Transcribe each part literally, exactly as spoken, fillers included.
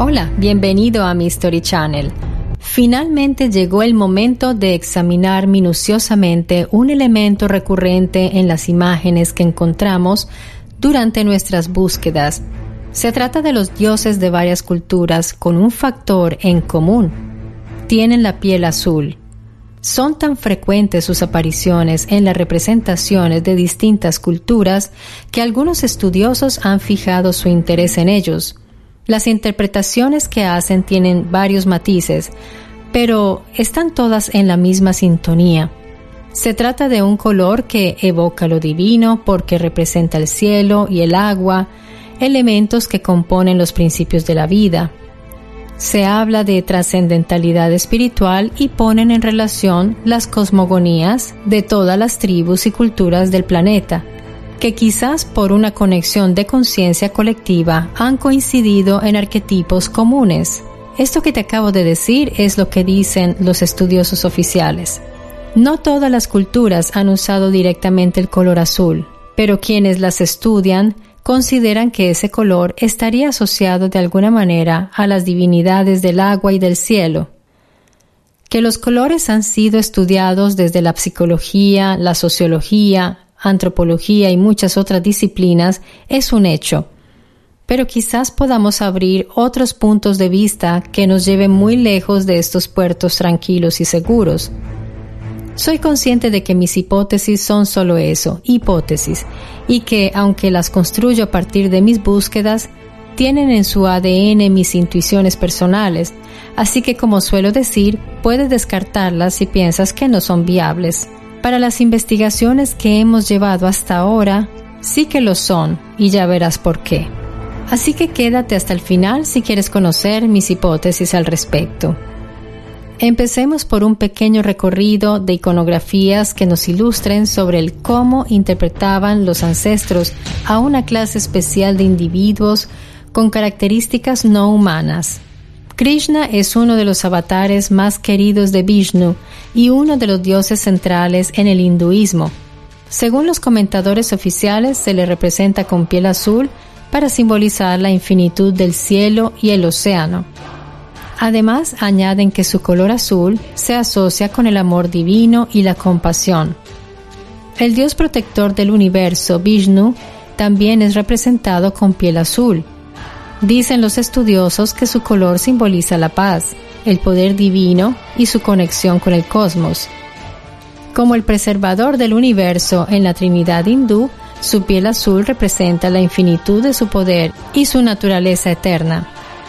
Hola, bienvenido a mi Story Channel. Finalmente llegó el momento de examinar minuciosamente un elemento recurrente en las imágenes que encontramos durante nuestras búsquedas. Se trata de los dioses de varias culturas con un factor en común. Tienen la piel azul. Son tan frecuentes sus apariciones en las representaciones de distintas culturas que algunos estudiosos han fijado su interés en ellos. Las interpretaciones que hacen tienen varios matices, pero están todas en la misma sintonía. Se trata de un color que evoca lo divino porque representa el cielo y el agua, elementos que componen los principios de la vida. Se habla de trascendentalidad espiritual y ponen en relación las cosmogonías de todas las tribus y culturas del planeta, que quizás por una conexión de conciencia colectiva han coincidido en arquetipos comunes. Esto que te acabo de decir es lo que dicen los estudiosos oficiales. No todas las culturas han usado directamente el color azul, pero quienes las estudian consideran que ese color estaría asociado de alguna manera a las divinidades del agua y del cielo. Que los colores han sido estudiados desde la psicología, la sociología, antropología y muchas otras disciplinas es un hecho, pero quizás podamos abrir otros puntos de vista que nos lleven muy lejos de estos puertos tranquilos y seguros. Soy consciente de que mis hipótesis son solo eso, hipótesis, y que, aunque las construyo a partir de mis búsquedas, tienen en su A D N mis intuiciones personales, así que, como suelo decir, puedes descartarlas si piensas que no son viables. Para las investigaciones que hemos llevado hasta ahora, sí que lo son, y ya verás por qué. Así que quédate hasta el final si quieres conocer mis hipótesis al respecto. Empecemos por un pequeño recorrido de iconografías que nos ilustren sobre el cómo interpretaban los ancestros a una clase especial de individuos con características no humanas. Krishna es uno de los avatares más queridos de Vishnu y uno de los dioses centrales en el hinduismo. Según los comentadores oficiales, se le representa con piel azul para simbolizar la infinitud del cielo y el océano. Además, añaden que su color azul se asocia con el amor divino y la compasión. El dios protector del universo, Vishnu, también es representado con piel azul. Dicen los estudiosos que su color simboliza la paz, el poder divino y su conexión con el cosmos. Como el preservador del universo en la Trinidad hindú, su piel azul representa la infinitud de su poder y su naturaleza eterna.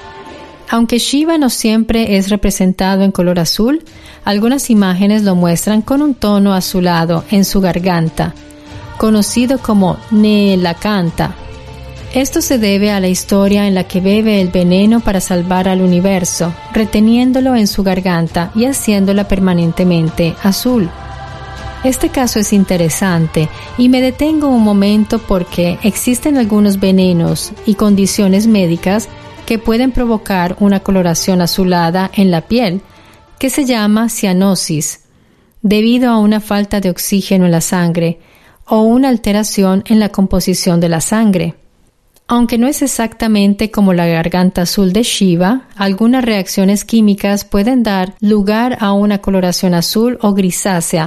Aunque Shiva no siempre es representado en color azul, algunas imágenes lo muestran con un tono azulado en su garganta, conocido como Neelakanta. Esto se debe a la historia en la que bebe el veneno para salvar al universo, reteniéndolo en su garganta y haciéndola permanentemente azul. Este caso es interesante y me detengo un momento porque existen algunos venenos y condiciones médicas que pueden provocar una coloración azulada en la piel, que se llama cianosis, debido a una falta de oxígeno en la sangre o una alteración en la composición de la sangre. Aunque no es exactamente como la garganta azul de Shiva, algunas reacciones químicas pueden dar lugar a una coloración azul o grisácea.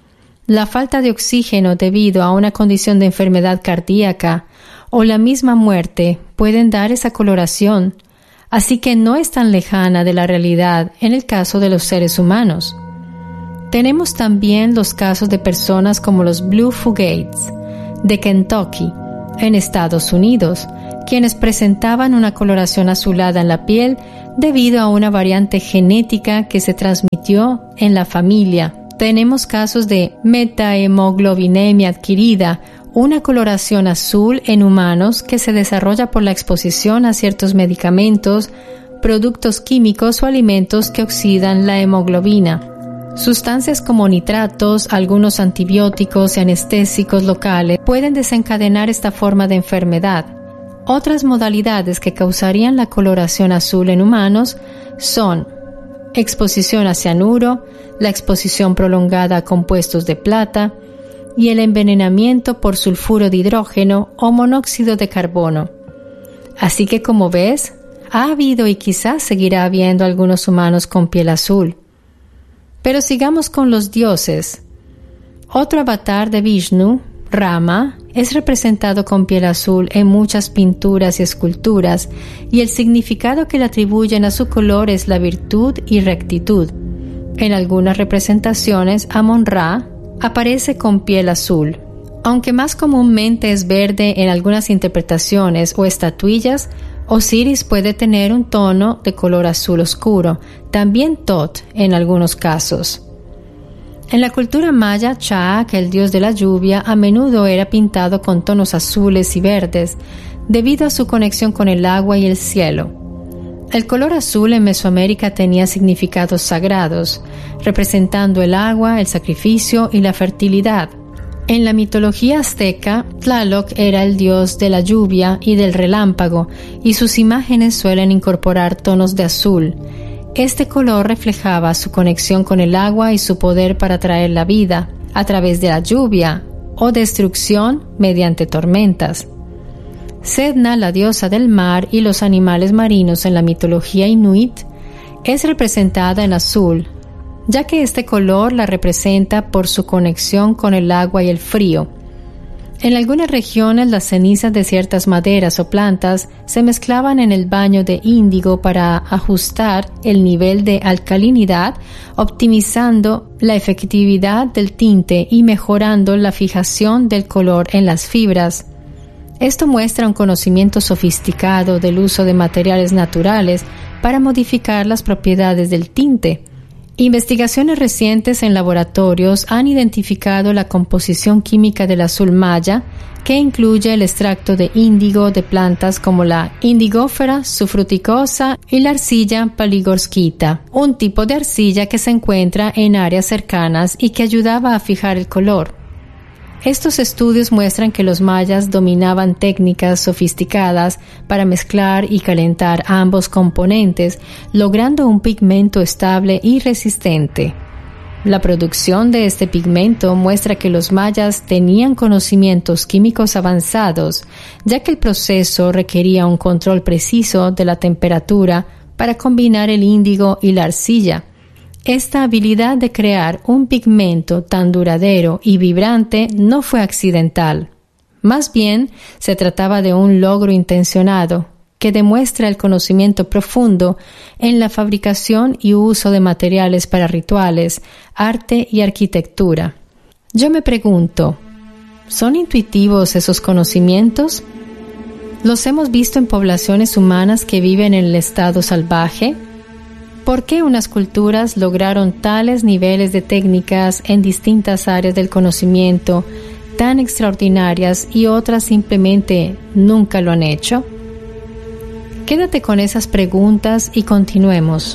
La falta de oxígeno debido a una condición de enfermedad cardíaca o la misma muerte pueden dar esa coloración, así que no es tan lejana de la realidad en el caso de los seres humanos. Tenemos también los casos de personas como los Blue Fugates de Kentucky, en Estados Unidos, quienes presentaban una coloración azulada en la piel debido a una variante genética que se transmitió en la familia. Tenemos casos de metahemoglobinemia adquirida, una coloración azul en humanos que se desarrolla por la exposición a ciertos medicamentos, productos químicos o alimentos que oxidan la hemoglobina. Sustancias como nitratos, algunos antibióticos y anestésicos locales pueden desencadenar esta forma de enfermedad. Otras modalidades que causarían la coloración azul en humanos son exposición a cianuro, la exposición prolongada a compuestos de plata y el envenenamiento por sulfuro de hidrógeno o monóxido de carbono. Así que, como ves, Ha habido y quizás seguirá habiendo algunos humanos con piel azul. Pero sigamos con los dioses. Otro avatar de Vishnu, Rama, es representado con piel azul en muchas pinturas y esculturas, y el significado que le atribuyen a su color es la virtud y rectitud. En algunas representaciones, Amon-Ra aparece con piel azul. Aunque más comúnmente es verde en algunas interpretaciones o estatuillas, Osiris puede tener un tono de color azul oscuro, también Tot en algunos casos. En la cultura maya, Chaac, el dios de la lluvia, a menudo era pintado con tonos azules y verdes, debido a su conexión con el agua y el cielo. El color azul en Mesoamérica tenía significados sagrados, representando el agua, el sacrificio y la fertilidad. En la mitología azteca, Tlaloc era el dios de la lluvia y del relámpago, y sus imágenes suelen incorporar tonos de azul. Este color reflejaba su conexión con el agua y su poder para traer la vida, a través de la lluvia, o destrucción mediante tormentas. Sedna, la diosa del mar y los animales marinos en la mitología inuit, es representada en azul, ya que este color la representa por su conexión con el agua y el frío. En algunas regiones, las cenizas de ciertas maderas o plantas se mezclaban en el baño de índigo para ajustar el nivel de alcalinidad, optimizando la efectividad del tinte y mejorando la fijación del color en las fibras. Esto muestra un conocimiento sofisticado del uso de materiales naturales para modificar las propiedades del tinte. Investigaciones recientes en laboratorios han identificado la composición química del azul maya, que incluye el extracto de índigo de plantas como la Indigofera subfruticosa y la arcilla paligorskita, un tipo de arcilla que se encuentra en áreas cercanas y que ayudaba a fijar el color. Estos estudios muestran que los mayas dominaban técnicas sofisticadas para mezclar y calentar ambos componentes, logrando un pigmento estable y resistente. La producción de este pigmento muestra que los mayas tenían conocimientos químicos avanzados, ya que el proceso requería un control preciso de la temperatura para combinar el índigo y la arcilla. Esta habilidad de crear un pigmento tan duradero y vibrante no fue accidental. Más bien, se trataba de un logro intencionado que demuestra el conocimiento profundo en la fabricación y uso de materiales para rituales, arte y arquitectura. Yo me pregunto, ¿son intuitivos esos conocimientos? ¿Los hemos visto en poblaciones humanas que viven en el estado salvaje? ¿Por qué unas culturas lograron tales niveles de técnicas en distintas áreas del conocimiento tan extraordinarias y otras simplemente nunca lo han hecho? Quédate con esas preguntas y continuemos.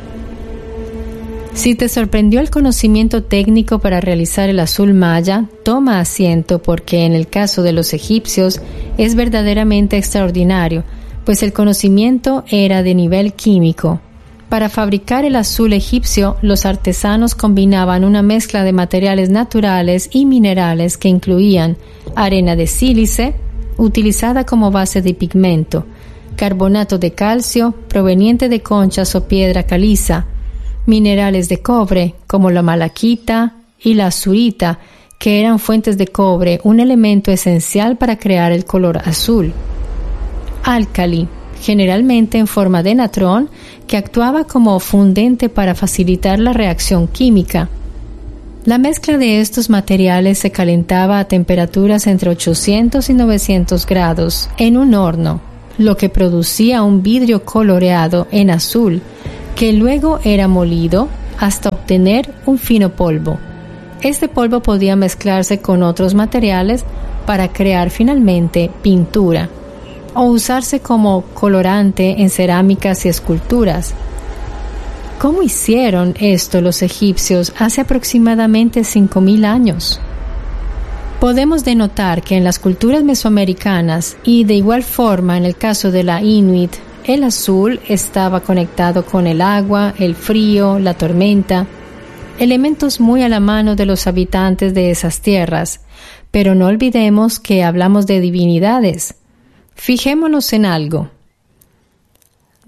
Si te sorprendió el conocimiento técnico para realizar el azul maya, toma asiento porque en el caso de los egipcios es verdaderamente extraordinario, pues el conocimiento era de nivel químico. Para fabricar el azul egipcio, los artesanos combinaban una mezcla de materiales naturales y minerales que incluían arena de sílice, utilizada como base de pigmento, carbonato de calcio, proveniente de conchas o piedra caliza, minerales de cobre, como la malaquita y la azurita, que eran fuentes de cobre, un elemento esencial para crear el color azul. Álcali, generalmente en forma de natrón, que actuaba como fundente para facilitar la reacción química. La mezcla de estos materiales se calentaba a temperaturas entre ochocientos y novecientos grados en un horno, lo que producía un vidrio coloreado en azul, que luego era molido hasta obtener un fino polvo. Este polvo podía mezclarse con otros materiales para crear finalmente pintura, o usarse como colorante en cerámicas y esculturas. ¿Cómo hicieron esto los egipcios hace aproximadamente cinco mil años? Podemos denotar que en las culturas mesoamericanas y de igual forma en el caso de la Inuit, el azul estaba conectado con el agua, el frío, la tormenta, elementos muy a la mano de los habitantes de esas tierras, pero no olvidemos que hablamos de divinidades. Fijémonos en algo.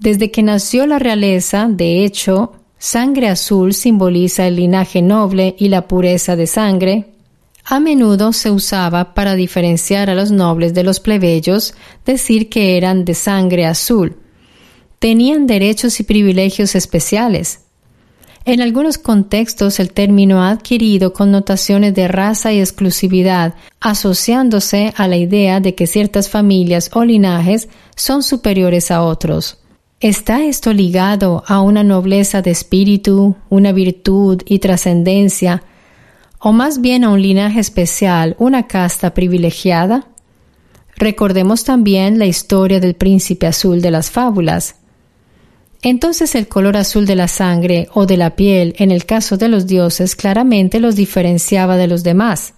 Desde que nació la realeza, de hecho, sangre azul simboliza el linaje noble y la pureza de sangre. A menudo se usaba para diferenciar a los nobles de los plebeyos, decir que eran de sangre azul. Tenían derechos y privilegios especiales. En algunos contextos el término ha adquirido connotaciones de raza y exclusividad, asociándose a la idea de que ciertas familias o linajes son superiores a otros. ¿Está esto ligado a una nobleza de espíritu, una virtud y trascendencia, o más bien a un linaje especial, una casta privilegiada? Recordemos también la historia del príncipe azul de las fábulas. Entonces el color azul de la sangre o de la piel, en el caso de los dioses, claramente los diferenciaba de los demás.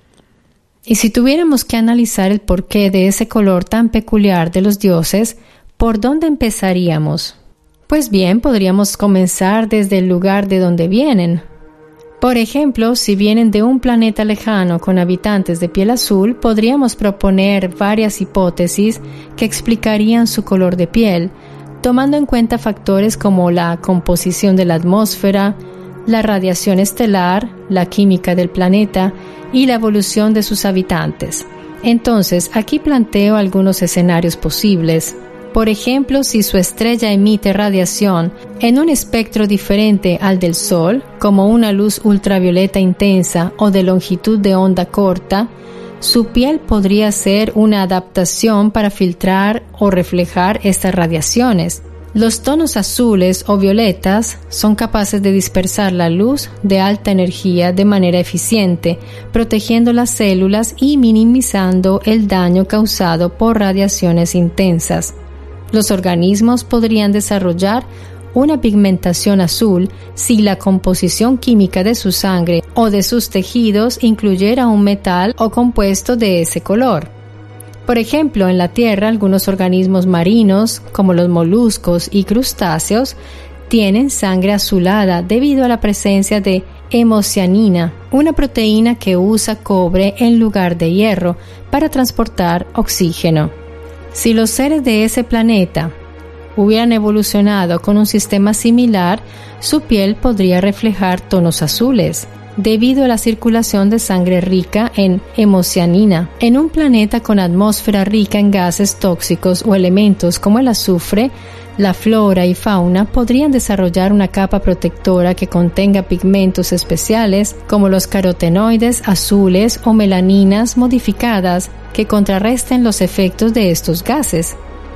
Y si tuviéramos que analizar el porqué de ese color tan peculiar de los dioses, ¿por dónde empezaríamos? Pues bien, podríamos comenzar desde el lugar de donde vienen. Por ejemplo, si vienen de un planeta lejano con habitantes de piel azul, podríamos proponer varias hipótesis que explicarían su color de piel, tomando en cuenta factores como la composición de la atmósfera, la radiación estelar, la química del planeta y la evolución de sus habitantes. Entonces, aquí planteo algunos escenarios posibles. Por ejemplo, si su estrella emite radiación en un espectro diferente al del Sol, como una luz ultravioleta intensa o de longitud de onda corta, su piel podría ser una adaptación para filtrar o reflejar estas radiaciones. Los tonos azules o violetas son capaces de dispersar la luz de alta energía de manera eficiente, protegiendo las células y minimizando el daño causado por radiaciones intensas. Los organismos podrían desarrollar una pigmentación azul si la composición química de su sangre o de sus tejidos incluyera un metal o compuesto de ese color. Por ejemplo, en la Tierra, algunos organismos marinos, como los moluscos y crustáceos, tienen sangre azulada debido a la presencia de hemocianina, una proteína que usa cobre en lugar de hierro para transportar oxígeno. Si los seres de ese planeta hubieran evolucionado con un sistema similar, su piel podría reflejar tonos azules, debido a la circulación de sangre rica en hemocianina. En un planeta con atmósfera rica en gases tóxicos o elementos como el azufre, la flora y fauna podrían desarrollar una capa protectora que contenga pigmentos especiales como los carotenoides azules o melaninas modificadas que contrarresten los efectos de estos gases.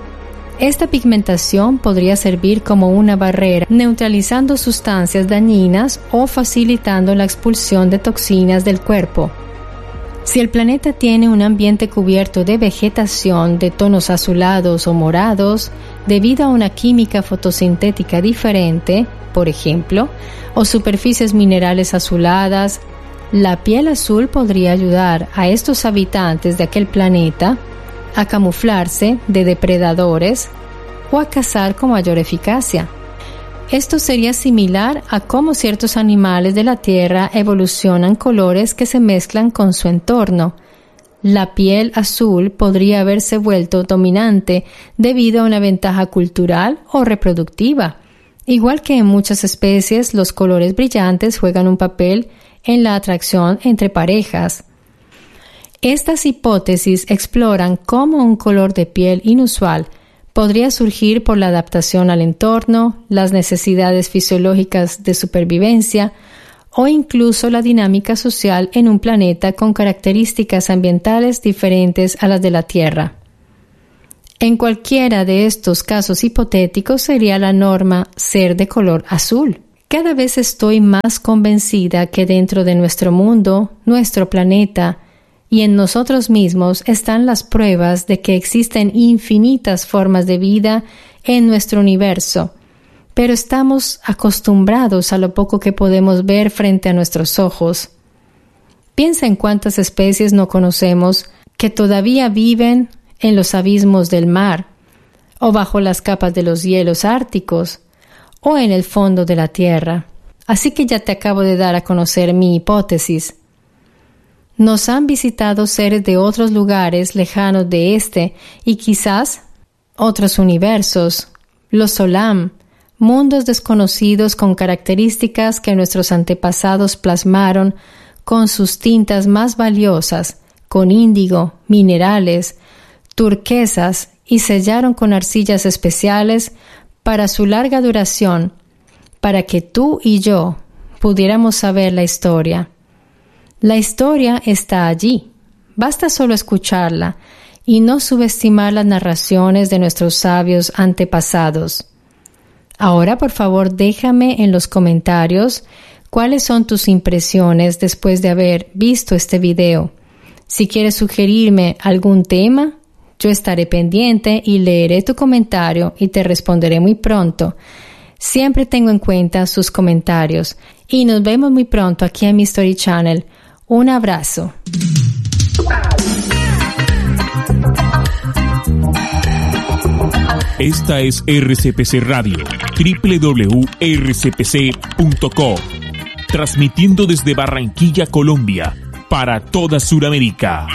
Esta pigmentación podría servir como una barrera, neutralizando sustancias dañinas o facilitando la expulsión de toxinas del cuerpo. Si el planeta tiene un ambiente cubierto de vegetación de tonos azulados o morados, debido a una química fotosintética diferente, por ejemplo, o superficies minerales azuladas, la piel azul podría ayudar a estos habitantes de aquel planeta a camuflarse de depredadores o a cazar con mayor eficacia. Esto sería similar a cómo ciertos animales de la Tierra evolucionan colores que se mezclan con su entorno. La piel azul podría haberse vuelto dominante debido a una ventaja cultural o reproductiva. Igual que en muchas especies, los colores brillantes juegan un papel en la atracción entre parejas. Estas hipótesis exploran cómo un color de piel inusual podría surgir por la adaptación al entorno, las necesidades fisiológicas de supervivencia o incluso la dinámica social en un planeta con características ambientales diferentes a las de la Tierra. En cualquiera de estos casos hipotéticos sería la norma ser de color azul. Cada vez estoy más convencida que dentro de nuestro mundo, nuestro planeta, y en nosotros mismos están las pruebas de que existen infinitas formas de vida en nuestro universo, pero estamos acostumbrados a lo poco que podemos ver frente a nuestros ojos. Piensa en cuántas especies no conocemos que todavía viven en los abismos del mar, o bajo las capas de los hielos árticos, o en el fondo de la tierra. Así que ya te acabo de dar a conocer mi hipótesis. Nos han visitado seres de otros lugares lejanos de este y quizás otros universos, los Olam, mundos desconocidos con características que nuestros antepasados plasmaron con sus tintas más valiosas, con índigo, minerales, turquesas y sellaron con arcillas especiales para su larga duración, para que tú y yo pudiéramos saber la historia. La historia está allí. Basta solo escucharla y no subestimar las narraciones de nuestros sabios antepasados. Ahora, por favor, déjame en los comentarios cuáles son tus impresiones después de haber visto este video. Si quieres sugerirme algún tema, yo estaré pendiente y leeré tu comentario y te responderé muy pronto. Siempre tengo en cuenta sus comentarios y nos vemos muy pronto aquí en mi Story Channel. Un abrazo. Esta es R C P C Radio, doble u doble u doble u punto r c p c punto co, transmitiendo desde Barranquilla, Colombia, para toda Sudamérica.